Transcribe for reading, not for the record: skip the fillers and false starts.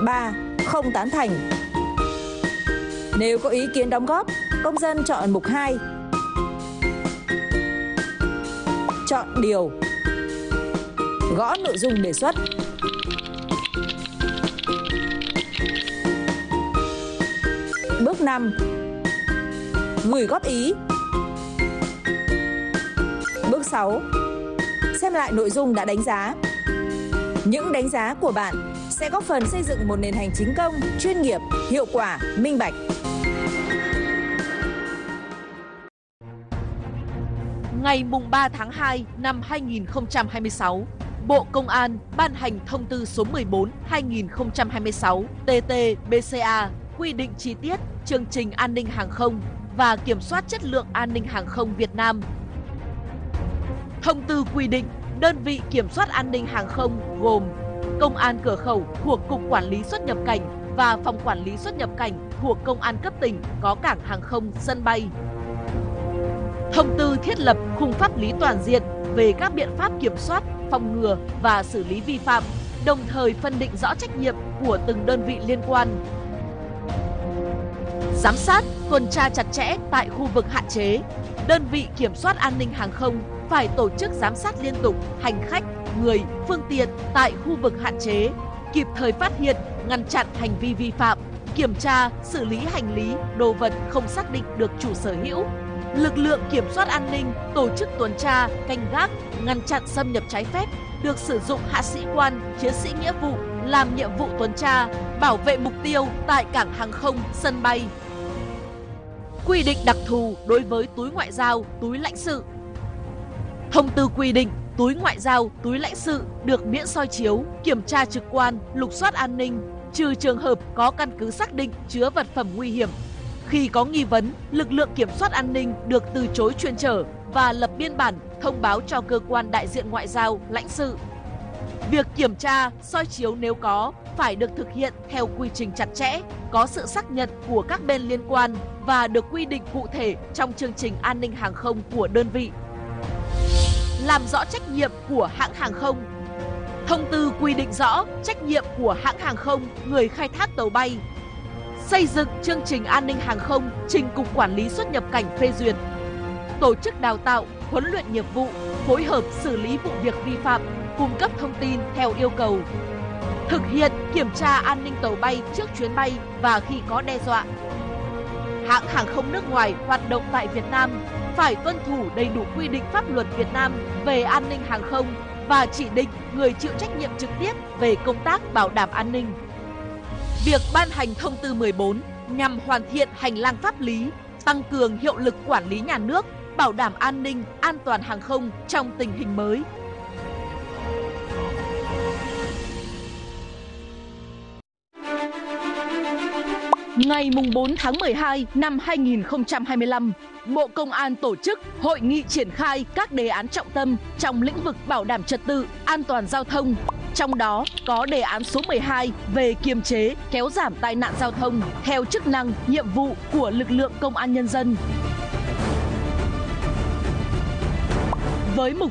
3. Không tán thành. Nếu có ý kiến đóng góp, công dân chọn mục 2. Chọn điều. Gõ nội dung đề xuất. Bước 5. Gửi góp ý. Bước 6. Xem lại nội dung đã đánh giá. Những đánh giá của bạn sẽ góp phần xây dựng một nền hành chính công, chuyên nghiệp, hiệu quả, minh bạch. Ngày 3 tháng 2 năm 2026, Bộ Công an ban hành thông tư số 14/2026 TT-BCA quy định chi tiết chương trình an ninh hàng không và kiểm soát chất lượng an ninh hàng không Việt Nam. Thông tư quy định đơn vị kiểm soát an ninh hàng không gồm Công an cửa khẩu thuộc Cục Quản lý xuất nhập cảnh và Phòng Quản lý xuất nhập cảnh thuộc Công an cấp tỉnh có cảng hàng không, sân bay. Thông tư thiết lập khung pháp lý toàn diện về các biện pháp kiểm soát, phòng ngừa và xử lý vi phạm, đồng thời phân định rõ trách nhiệm của từng đơn vị liên quan. Giám sát, tuần tra chặt chẽ tại khu vực hạn chế. Đơn vị kiểm soát an ninh hàng không phải tổ chức giám sát liên tục hành khách, người, phương tiện tại khu vực hạn chế, kịp thời phát hiện, ngăn chặn hành vi vi phạm, kiểm tra, xử lý hành lý, đồ vật không xác định được chủ sở hữu. Lực lượng kiểm soát an ninh tổ chức tuần tra, canh gác, ngăn chặn xâm nhập trái phép, được sử dụng hạ sĩ quan, chiến sĩ nghĩa vụ làm nhiệm vụ tuần tra, bảo vệ mục tiêu tại cảng hàng không, sân bay. Quy định đặc thù đối với túi ngoại giao, túi lãnh sự. Thông tư quy định túi ngoại giao, túi lãnh sự được miễn soi chiếu, kiểm tra trực quan, lục soát an ninh, trừ trường hợp có căn cứ xác định chứa vật phẩm nguy hiểm. Khi có nghi vấn, lực lượng kiểm soát an ninh được từ chối chuyên chở và lập biên bản thông báo cho cơ quan đại diện ngoại giao, lãnh sự. Việc kiểm tra, soi chiếu nếu có phải được thực hiện theo quy trình chặt chẽ, có sự xác nhận của các bên liên quan và được quy định cụ thể trong chương trình an ninh hàng không của đơn vị. Làm rõ trách nhiệm của hãng hàng không. Thông tư quy định rõ trách nhiệm của hãng hàng không, người khai thác tàu bay. Xây dựng chương trình an ninh hàng không trình Cục Quản lý xuất nhập cảnh phê duyệt. Tổ chức đào tạo, huấn luyện nghiệp vụ, phối hợp xử lý vụ việc vi phạm, cung cấp thông tin theo yêu cầu. Thực hiện kiểm tra an ninh tàu bay trước chuyến bay và khi có đe dọa. Hãng hàng không nước ngoài hoạt động tại Việt Nam phải tuân thủ đầy đủ quy định pháp luật Việt Nam về an ninh hàng không và chỉ định người chịu trách nhiệm trực tiếp về công tác bảo đảm an ninh. Việc ban hành thông tư 14 nhằm hoàn thiện hành lang pháp lý, tăng cường hiệu lực quản lý nhà nước, bảo đảm an ninh, an toàn hàng không trong tình hình mới. Ngày 4 tháng 12 năm 2025, Bộ Công an tổ chức hội nghị triển khai các đề án trọng tâm trong lĩnh vực bảo đảm trật tự, an toàn giao thông. Trong đó có đề án số 12 về kiềm chế, kéo giảm tai nạn giao thông theo chức năng, nhiệm vụ của lực lượng công an nhân dân. Với mục